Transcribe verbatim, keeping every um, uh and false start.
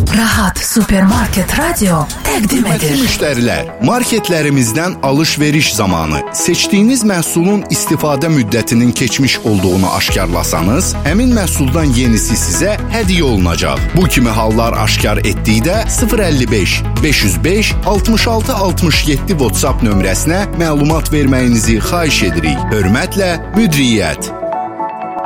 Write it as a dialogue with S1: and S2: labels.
S1: Rahat Supermarket Radio təqdim edir.
S2: Müştərilər, marketlərimizdən alış-veriş zamanı seçdiyiniz məhsulun istifadə müddətinin keçmiş olduğunu aşkarlasanız, həmin məhsuldan yenisi sizə hədiyyə olunacaq. Bu kimi hallar aşkar etdikdə sıfır əlli beş beş yüz beş altmış altı altmış yeddi WhatsApp nömrəsinə məlumat verməyinizi xahiş edirik. Hörmətlə, Müdiriyyət.